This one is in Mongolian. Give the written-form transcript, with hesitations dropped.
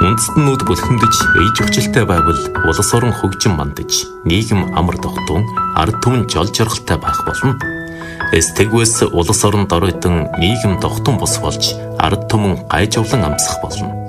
Үндэстнүүд бүлхэмдэж ээж өвчлөлтэй байвал улс орон хөгжин мандаж, нийгэм амар тогтун, ард түмэн жол жаргалтай байх болно. Эстэгвэс улс орон доройтон нийгэм тогтун бус болж, ард түмэн гайжовлон амсах болно.